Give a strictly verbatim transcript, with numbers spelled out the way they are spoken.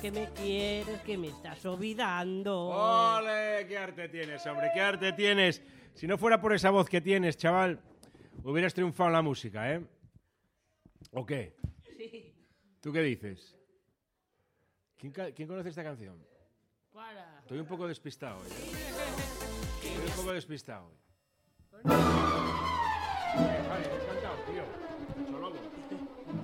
que me quieres, que me estás olvidando. ¡Ole! ¡Qué arte tienes, hombre! ¡Qué arte tienes! Si no fuera por esa voz que tienes, chaval, hubieras triunfado en la música, ¿eh? ¿O qué? Sí. ¿Tú qué dices? ¿Quién, ca- ¿quién conoce esta canción? Para. Estoy un poco despistado hoy. ¿eh? Estoy un poco despistado hoy. Eh, Javi, me ha encantado, tío. Mucho lobo.